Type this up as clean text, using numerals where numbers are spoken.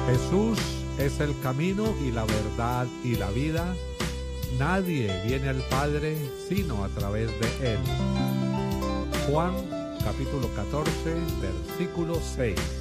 Jesús es el camino y la verdad y la vida. Nadie viene al Padre sino a través de Él. Juan capítulo 14, versículo 6.